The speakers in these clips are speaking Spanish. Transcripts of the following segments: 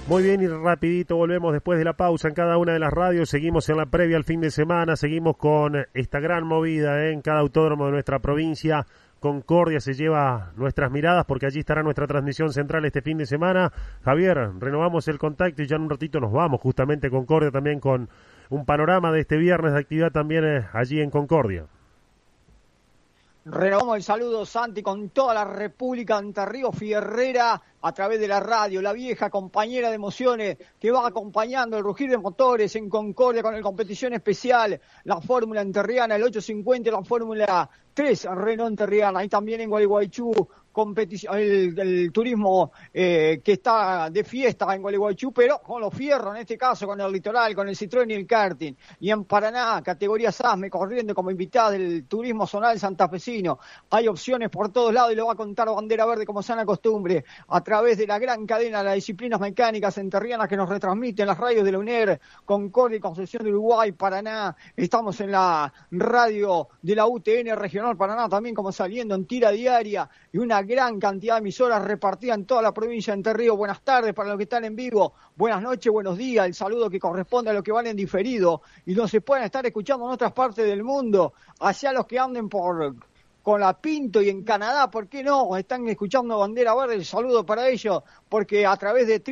Muy bien, y rapidito volvemos después de la pausa en cada una de las radios. Seguimos en la previa al fin de semana, seguimos con esta gran movida en cada autódromo de nuestra provincia. Concordia se lleva nuestras miradas porque allí estará nuestra transmisión central este fin de semana. Javier, renovamos el contacto y ya en un ratito nos vamos justamente a Concordia también con un panorama de este viernes de actividad también allí en Concordia. Renovamos el saludo, Santi, con toda la República de Entre Ríos, Fierrera, a través de la radio, la vieja compañera de emociones que va acompañando el rugir de motores en Concordia con el competición especial, la Fórmula Enterriana, el 850, la Fórmula 3 Renault Enterriana, y también en Gualeguaychú, el turismo que está de fiesta en Gualeguaychú, pero con los fierros, en este caso con el litoral, con el Citroën y el karting. Y en Paraná, categoría SASME, corriendo como invitada del turismo zonal santafesino. Hay opciones por todos lados y lo va a contar Bandera Verde como sana costumbre, a través de la gran cadena de las disciplinas mecánicas enterrianas que nos retransmiten las radios de la UNER, Concordia y Concepción de Uruguay, Paraná. Estamos en la radio de la UTN Regional Paraná, también como saliendo en tira diaria, y una gran cantidad de emisoras repartidas en toda la provincia de Entre Ríos. Buenas tardes para los que están en vivo, buenas noches, buenos días, el saludo que corresponde a los que van en diferido y no se pueden estar escuchando en otras partes del mundo, hacia los que anden con la Pinto y en Canadá, ¿por qué no? Están escuchando Bandera Verde, el saludo para ellos, porque a través de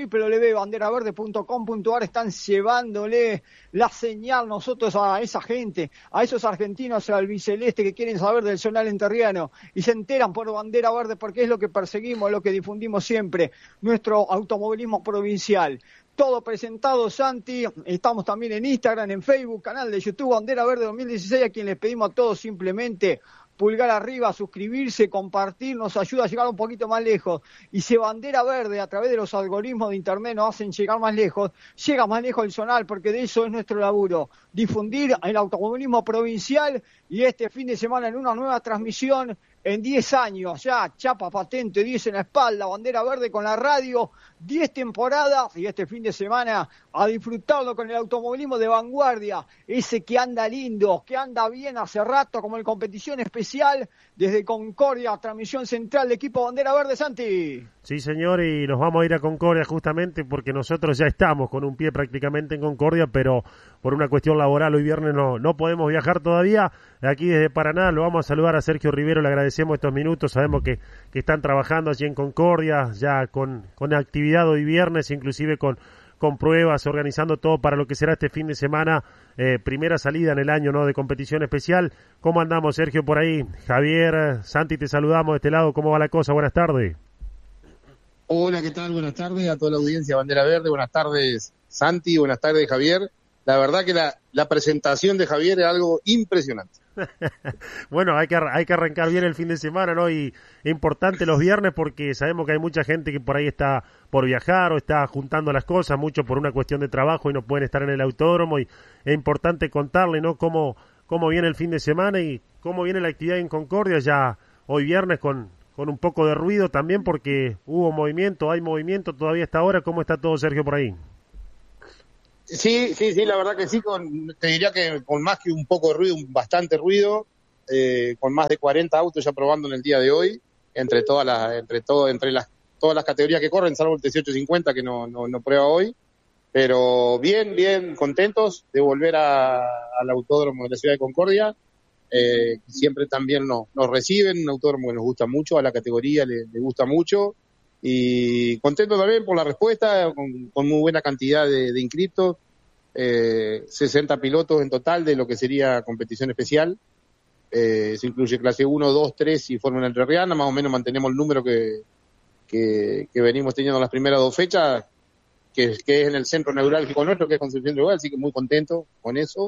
www.banderaverde.com.ar están llevándole la señal nosotros a esa gente, a esos argentinos albiceleste que quieren saber del zonal enterriano y se enteran por Bandera Verde porque es lo que perseguimos, lo que difundimos siempre, nuestro automovilismo provincial. Todo presentado, Santi. Estamos también en Instagram, en Facebook, canal de YouTube Bandera Verde 2016, a quien les pedimos a todos simplemente pulgar arriba, suscribirse, compartir, nos ayuda a llegar un poquito más lejos. Y si Bandera Verde, a través de los algoritmos de internet, nos hacen llegar más lejos, llega más lejos el zonal, porque de eso es nuestro laburo. Difundir el automovilismo provincial y este fin de semana en una nueva transmisión. En 10 años ya, chapa patente, 10 en la espalda, Bandera Verde con la radio, 10 temporadas y este fin de semana a disfrutarlo con el automovilismo de vanguardia, ese que anda lindo, que anda bien hace rato, como en competición especial desde Concordia, transmisión central de equipo Bandera Verde, Santi. Sí, señor, y nos vamos a ir a Concordia justamente porque nosotros ya estamos con un pie prácticamente en Concordia, pero por una cuestión laboral hoy viernes no podemos viajar todavía. Aquí desde Paraná lo vamos a saludar a Sergio Rivero, le agradecemos estos minutos, sabemos que están trabajando allí en Concordia, ya con actividad hoy viernes, inclusive con pruebas, organizando todo para lo que será este fin de semana, primera salida en el año, ¿no?, de competición especial. ¿Cómo andamos, Sergio, por ahí? Javier, Santi, te saludamos de este lado, ¿cómo va la cosa? Buenas tardes. Hola, ¿qué tal? Buenas tardes a toda la audiencia de Bandera Verde, buenas tardes Santi, buenas tardes Javier. La verdad que la presentación de Javier es algo impresionante. Bueno, hay que arrancar bien el fin de semana, ¿no? Y es importante los viernes porque sabemos que hay mucha gente que por ahí está por viajar o está juntando las cosas, mucho por una cuestión de trabajo y no pueden estar en el autódromo, y es importante contarle, ¿no?, cómo viene el fin de semana y cómo viene la actividad en Concordia ya hoy viernes con un poco de ruido también porque hay movimiento todavía hasta ahora. ¿Cómo está todo, Sergio, por ahí? Sí, la verdad que sí, te diría que con más que un poco de ruido, bastante ruido, con más de 40 autos ya probando en el día de hoy, entre todas las categorías que corren, salvo el 1850 que no prueba hoy, pero bien contentos de volver al autódromo de la ciudad de Concordia. Siempre también nos reciben, un autódromo que nos gusta mucho, a la categoría le gusta mucho, y contento también por la respuesta, con muy buena cantidad de inscriptos, 60 pilotos en total de lo que sería competición especial. Se incluye clase 1, 2, 3 y Fórmula Entrerriana, más o menos mantenemos el número que venimos teniendo las primeras dos fechas, que es en el centro neurálgico nuestro, que es Concepción de Uruguay, así que muy contento con eso.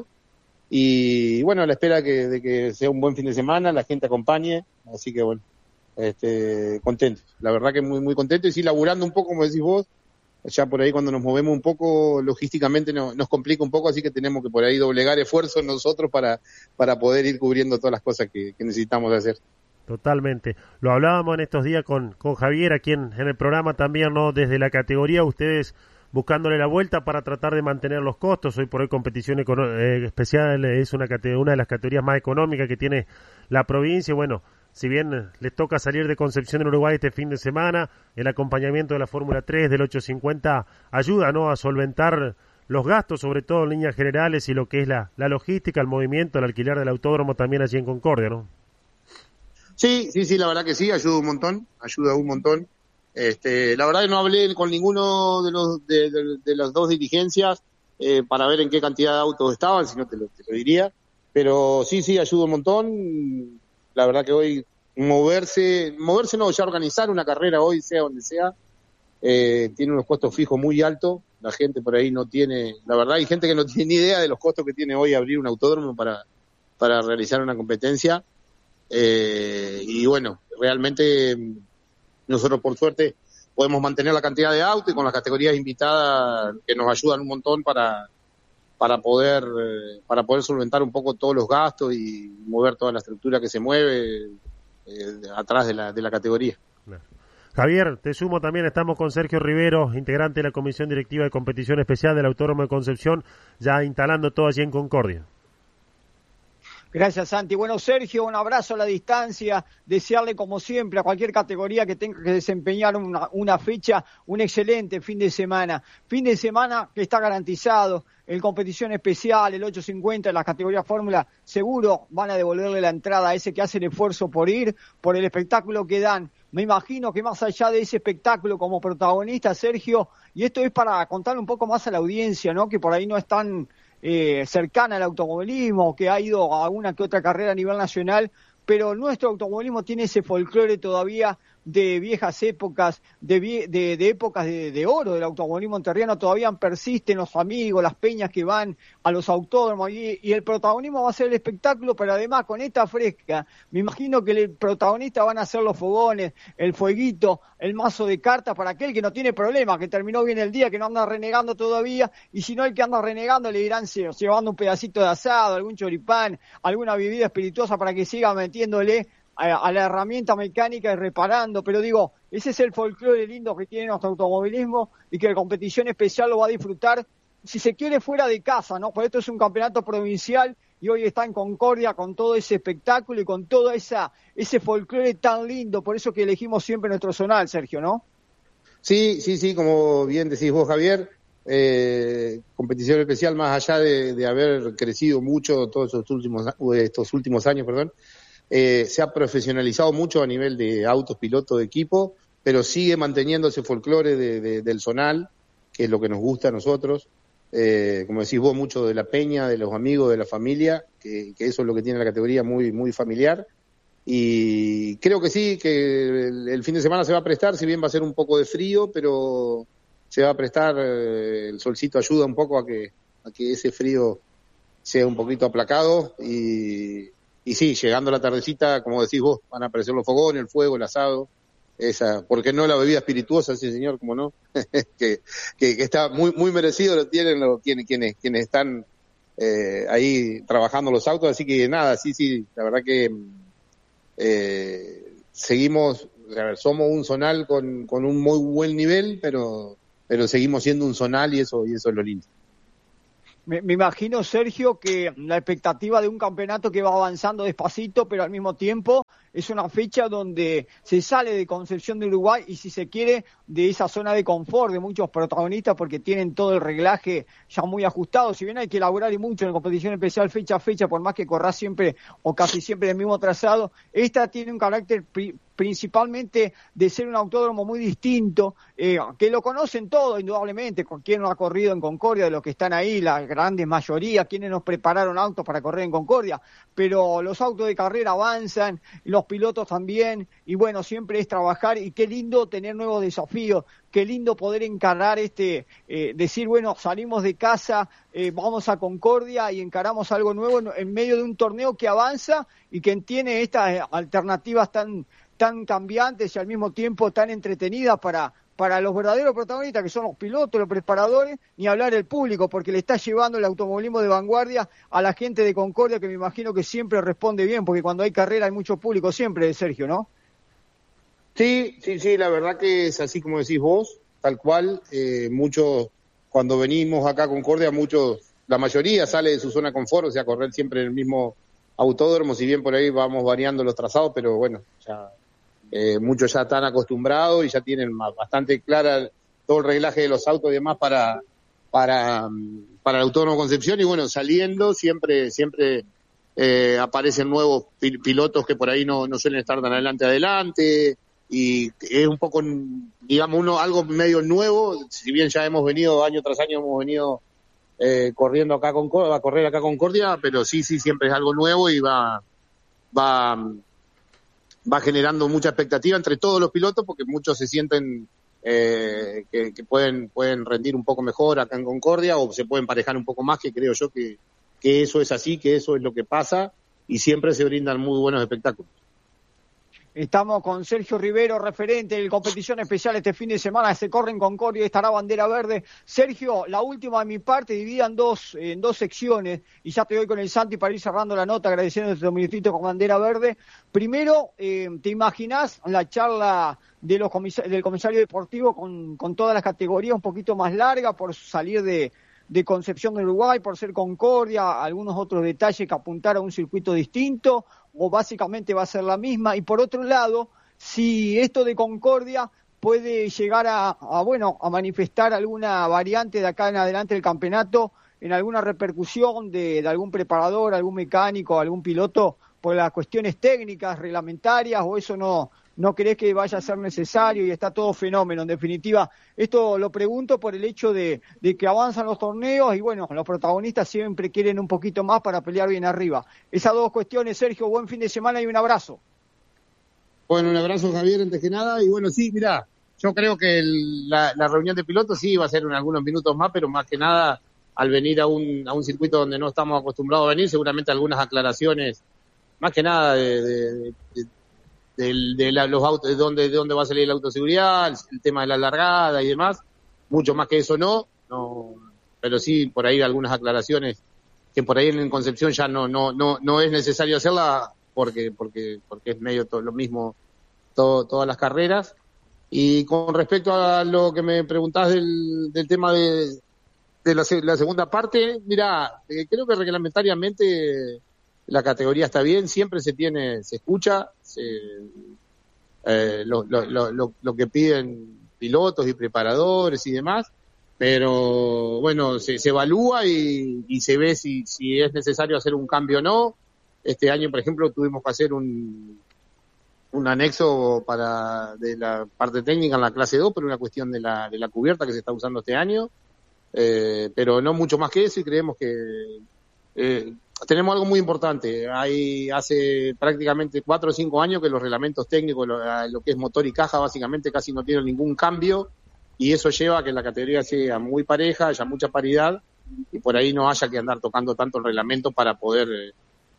Y bueno, a la espera de que sea un buen fin de semana, la gente acompañe, así que bueno, contento, la verdad que muy contento, y sí, laburando un poco, como decís vos, ya por ahí cuando nos movemos un poco, logísticamente nos complica un poco, así que tenemos que por ahí doblegar esfuerzos nosotros para poder ir cubriendo todas las cosas que necesitamos hacer. Totalmente, lo hablábamos en estos días con Javier aquí en el programa también, ¿no?, desde la categoría, ustedes buscándole la vuelta para tratar de mantener los costos. Hoy por hoy competición especial es una de las categorías más económicas que tiene la provincia, y bueno, si bien les toca salir de Concepción en Uruguay este fin de semana, el acompañamiento de la Fórmula 3 del 850 ayuda, ¿no?, a solventar los gastos, sobre todo en líneas generales, y lo que es la logística, el movimiento, el alquiler del autódromo también allí en Concordia, ¿no? Sí, la verdad que sí, ayuda un montón. La verdad que no hablé con ninguno de las dos dirigencias para ver en qué cantidad de autos estaban, si no te lo diría, pero sí, ayuda un montón. La verdad que hoy moverse no, ya organizar una carrera hoy, sea donde sea, tiene unos costos fijos muy altos. La gente por ahí no tiene, la verdad hay gente que no tiene ni idea de los costos que tiene hoy abrir un autódromo para realizar una competencia. Y bueno, realmente nosotros por suerte podemos mantener la cantidad de autos y con las categorías invitadas que nos ayudan un montón para poder solventar un poco todos los gastos y mover toda la estructura que se mueve atrás de la categoría. Claro. Javier, te sumo también, estamos con Sergio Rivero, integrante de la Comisión Directiva de Competición Especial del Autódromo de Concepción, ya instalando todo allí en Concordia. Gracias, Santi. Bueno, Sergio, un abrazo a la distancia, desearle como siempre a cualquier categoría que tenga que desempeñar una fecha, un excelente fin de semana que está garantizado. En competición especial, el 850, en la categoría Fórmula, seguro van a devolverle la entrada a ese que hace el esfuerzo por ir, por el espectáculo que dan. Me imagino que más allá de ese espectáculo como protagonista, Sergio, y esto es para contarle un poco más a la audiencia, ¿no?, que por ahí no es tan cercana al automovilismo, que ha ido a una que otra carrera a nivel nacional, pero nuestro automovilismo tiene ese folclore todavía de viejas épocas, de épocas de oro del automovilismo enterriano. Todavía persisten los amigos, las peñas que van a los autódromos, y el protagonismo va a ser el espectáculo, pero además con esta fresca, me imagino que el protagonista van a ser los fogones, el fueguito, el mazo de cartas para aquel que no tiene problema, que terminó bien el día, que no anda renegando todavía, y si no, el que anda renegando le irán llevando un pedacito de asado, algún choripán, alguna bebida espirituosa para que siga metiéndole a la herramienta mecánica y reparando. Pero digo, ese es el folclore lindo que tiene nuestro automovilismo y que la competición especial lo va a disfrutar, si se quiere, fuera de casa, ¿no? Por esto es un campeonato provincial y hoy está en Concordia con todo ese espectáculo y con todo ese folclore tan lindo. Por eso que elegimos siempre nuestro zonal, Sergio, ¿no? Sí, como bien decís vos, Javier, competición especial, más allá de haber crecido mucho todos estos últimos años, se ha profesionalizado mucho a nivel de autos, pilotos, de equipo, pero sigue manteniendo ese folclore del zonal, que es lo que nos gusta a nosotros. Como decís vos, mucho de la peña, de los amigos, de la familia, que eso es lo que tiene la categoría, muy, muy familiar. Y creo que sí, que el fin de semana se va a prestar, si bien va a ser un poco de frío, pero se va a prestar, el solcito ayuda un poco a que ese frío sea un poquito aplacado y sí, llegando la tardecita, como decís vos, van a aparecer los fogones, el fuego, el asado, ¿por qué no la bebida espirituosa, sí señor, cómo no? que está muy, muy merecido, lo tienen quienes están ahí trabajando los autos, así que nada, sí, la verdad que seguimos, a ver, somos un zonal con un muy buen nivel, pero seguimos siendo un zonal y eso es lo lindo. Me imagino, Sergio, que la expectativa de un campeonato que va avanzando despacito, pero al mismo tiempo es una fecha donde se sale de Concepción de Uruguay y, si se quiere, de esa zona de confort de muchos protagonistas, porque tienen todo el reglaje ya muy ajustado. Si bien hay que elaborar y mucho en competición especial fecha a fecha, por más que corra siempre o casi siempre el mismo trazado, esta tiene un carácter principalmente de ser un autódromo muy distinto, que lo conocen todos, indudablemente, con quien no ha corrido en Concordia, de los que están ahí, la grande mayoría, quienes nos prepararon autos para correr en Concordia, pero los autos de carrera avanzan, los pilotos también, y bueno, siempre es trabajar, y qué lindo tener nuevos desafíos, qué lindo poder encarar decir, bueno, salimos de casa, vamos a Concordia y encaramos algo nuevo en medio de un torneo que avanza y que tiene estas alternativas tan cambiantes y al mismo tiempo tan entretenidas para los verdaderos protagonistas, que son los pilotos, los preparadores, ni hablar el público, porque le está llevando el automovilismo de vanguardia a la gente de Concordia, que me imagino que siempre responde bien, porque cuando hay carrera hay mucho público siempre, Sergio, ¿no? Sí, la verdad que es así como decís vos, tal cual. Muchos, cuando venimos acá a Concordia, la mayoría sale de su zona de confort, o sea, correr siempre en autódromo, si bien por ahí vamos variando los trazados, pero bueno, ya muchos ya están acostumbrados y ya tienen bastante clara todo el reglaje de los autos y demás para el Autódromo Concepción. Y bueno, saliendo siempre aparecen nuevos pilotos que por ahí no suelen estar tan adelante, y es un poco, digamos, algo medio nuevo, si bien ya hemos venido año tras año, hemos venido corriendo acá a correr acá Concordia, pero sí, siempre es algo nuevo y va generando mucha expectativa entre todos los pilotos, porque muchos se sienten que pueden rendir un poco mejor acá en Concordia, o se pueden parejar un poco más, que creo yo que eso es así, que eso es lo que pasa, y siempre se brindan muy buenos espectáculos. Estamos con Sergio Rivero, referente de competición especial este fin de semana. Se corre en Concordia y estará bandera verde. Sergio, la última de mi parte, dividida en dos secciones, y ya te doy con el Santi para ir cerrando la nota, agradeciendo a tu minutito con bandera verde. Primero, ¿te imaginás la charla del comisario deportivo con todas las categorías un poquito más larga por salir de Concepción de Uruguay, por ser Concordia, algunos otros detalles que apuntar a un circuito distinto, o básicamente va a ser la misma? Y por otro lado, si esto de Concordia puede llegar a manifestar alguna variante de acá en adelante del campeonato, en alguna repercusión de algún preparador, algún mecánico, algún piloto, por las cuestiones técnicas, reglamentarias, o eso no crees que vaya a ser necesario y está todo fenómeno. En definitiva, esto lo pregunto por el hecho de que avanzan los torneos y bueno, los protagonistas siempre quieren un poquito más para pelear bien arriba. Esas dos cuestiones, Sergio, buen fin de semana y un abrazo. Bueno, un abrazo, Javier, antes que nada, y bueno, sí, mirá, yo creo que la reunión de pilotos sí va a ser en algunos minutos más, pero más que nada, al venir a un circuito donde no estamos acostumbrados a venir, seguramente algunas aclaraciones, más que nada de los autos, de dónde va a salir la autoseguridad, el tema de la largada y demás, mucho más que eso no, pero sí por ahí algunas aclaraciones que por ahí en Concepción ya no es necesario hacerla porque es medio todo lo mismo todas las carreras. Y con respecto a lo que me preguntás del tema de la segunda parte, mira, creo que reglamentariamente la categoría está bien, siempre se escucha lo que piden pilotos y preparadores y demás, pero bueno, se evalúa y se ve si es necesario hacer un cambio o no. Este año, por ejemplo, tuvimos que hacer un anexo de la parte técnica en la clase 2 por una cuestión de la cubierta que se está usando este año, pero no mucho más que eso, y creemos que tenemos algo muy importante. Hace prácticamente 4 o 5 años que los reglamentos técnicos, lo que es motor y caja, básicamente casi no tienen ningún cambio, y eso lleva a que la categoría sea muy pareja, haya mucha paridad, y por ahí no haya que andar tocando tanto el reglamento para poder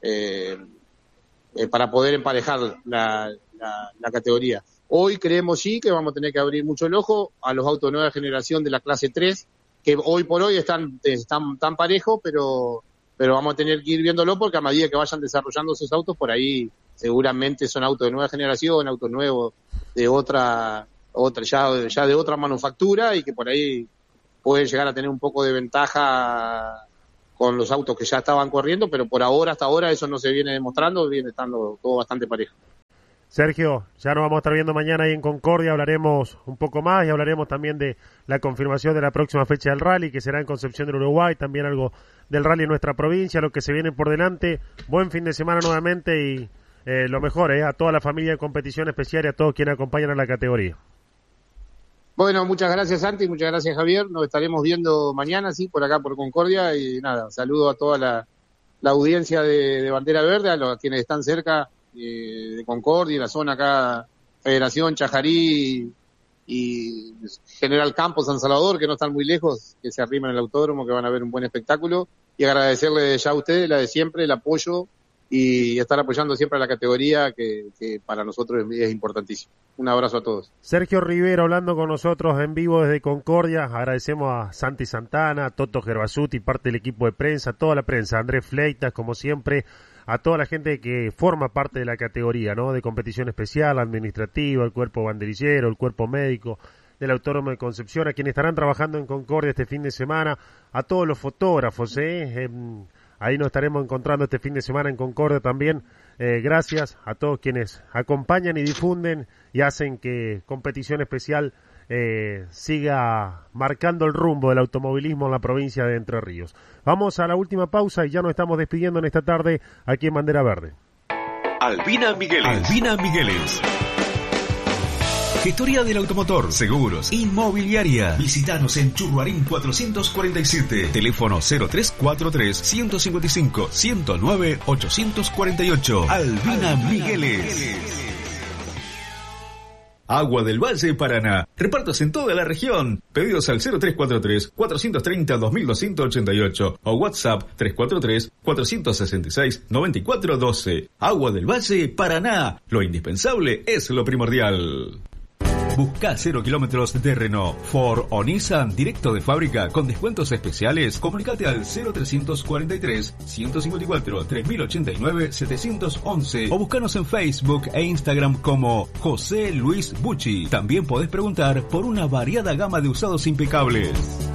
emparejar la categoría. Hoy creemos sí que vamos a tener que abrir mucho el ojo a los autos de nueva generación de la clase 3, que hoy por hoy están tan parejos, pero vamos a tener que ir viéndolo, porque a medida que vayan desarrollando esos autos, por ahí seguramente son autos de nueva generación, autos nuevos de otra ya de otra manufactura, y que por ahí pueden llegar a tener un poco de ventaja con los autos que ya estaban corriendo, pero hasta ahora eso no se viene demostrando, viene estando todo bastante parejo. Sergio, ya nos vamos a estar viendo mañana ahí en Concordia, hablaremos un poco más y hablaremos también de la confirmación de la próxima fecha del rally, que será en Concepción del Uruguay, también algo del rally en nuestra provincia, lo que se viene por delante. Buen fin de semana nuevamente y lo mejor a toda la familia de competición especial y a todos quienes acompañan a la categoría. Bueno, muchas gracias, Santi, muchas gracias, Javier. Nos estaremos viendo mañana, sí, por acá por Concordia, y nada, saludo a toda la audiencia de Bandera Verde, a quienes están cerca de Concordia y la zona acá, Federación, Chajarí y General Campos, San Salvador, que no están muy lejos, que se arriman el autódromo, que van a ver un buen espectáculo, y agradecerle ya a ustedes la de siempre, el apoyo y estar apoyando siempre a la categoría, que para nosotros es importantísimo. Un abrazo a todos. Sergio Rivero hablando con nosotros en vivo desde Concordia. Agradecemos a Santi Santana, a Toto Gerbasuti, parte del equipo de prensa, a toda la prensa, a Andrés Fleitas, como siempre, a toda la gente que forma parte de la categoría, ¿no? De competición especial, administrativa, el cuerpo banderillero, el cuerpo médico del Autódromo de Concepción, a quienes estarán trabajando en Concordia este fin de semana, a todos los fotógrafos, ahí nos estaremos encontrando este fin de semana en Concordia también. Gracias a todos quienes acompañan y difunden y hacen que Competición Especial siga marcando el rumbo del automovilismo en la provincia de Entre Ríos. Vamos a la última pausa y ya nos estamos despidiendo en esta tarde aquí en Bandera Verde. Albina Migueles. Gestoría del automotor, seguros, inmobiliaria. Visítanos en Churruarín 447. Teléfono 0343-155-109-848. Albina Migueles. Agua del Valle Paraná. Repartos en toda la región. Pedidos al 0343-430-2288 o WhatsApp 343-466-9412. Agua del Valle Paraná. Lo indispensable es lo primordial. Busca 0 kilómetros de Renault, Ford o Nissan directo de fábrica con descuentos especiales. Comunicate al 0353-154-3089-711 o búscanos en Facebook e Instagram como José Luis Bucci. También podés preguntar por una variada gama de usados impecables.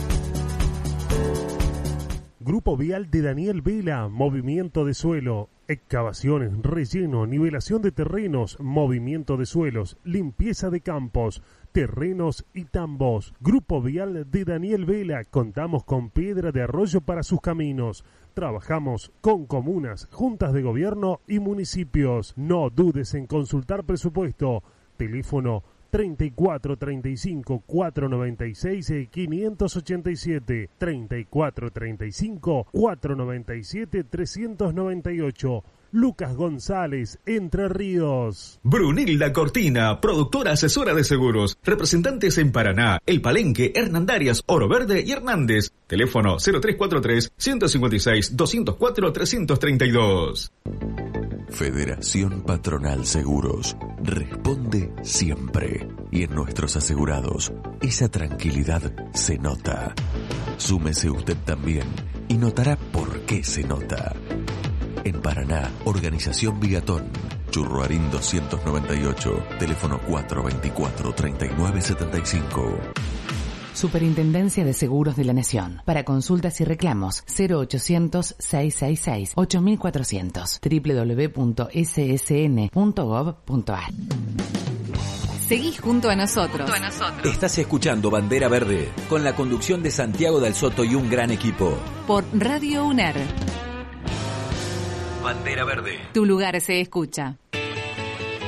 Grupo Vial de Daniel Vela, movimiento de suelo, excavaciones, relleno, nivelación de terrenos, movimiento de suelos, limpieza de campos, terrenos y tambos. Grupo Vial de Daniel Vela, contamos con piedra de arroyo para sus caminos. Trabajamos con comunas, juntas de gobierno y municipios. No dudes en consultar presupuesto. Teléfono 34 35 496 587, 34 35 497 398. Lucas González, Entre Ríos. Brunilda Cortina, productora asesora de seguros. Representantes en Paraná, El Palenque, Hernandarias, Oro Verde y Hernández. Teléfono 0343-156-204-332. Federación Patronal Seguros. Responde siempre. Y en nuestros asegurados, esa tranquilidad se nota. Súmese usted también y notará por qué se nota. En Paraná, Organización Bigatón, Churruarín 298, teléfono 424-3975. Superintendencia de Seguros de la Nación. Para consultas y reclamos, 0800-666-8400, www.ssn.gov.ar. Seguís junto a nosotros. Estás escuchando Bandera Verde, con la conducción de Santiago Dal Soto y un gran equipo. Por Radio UNER. Bandera Verde. Tu lugar se escucha.